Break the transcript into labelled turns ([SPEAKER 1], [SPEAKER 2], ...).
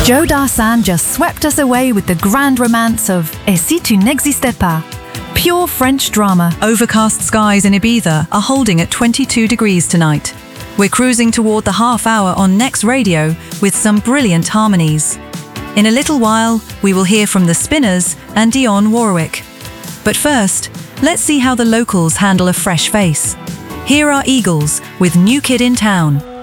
[SPEAKER 1] Joe Dassin just swept us away with the grand romance of Et si tu n'existais pas? Pure French drama.
[SPEAKER 2] Overcast skies in Ibiza are holding at 22 degrees tonight. We're cruising toward the half hour on Next Radio with some brilliant harmonies. In a little while, we will hear from the Spinners and Dionne Warwick. But first, let's see how the locals handle a fresh face. Here are Eagles with New Kid in Town.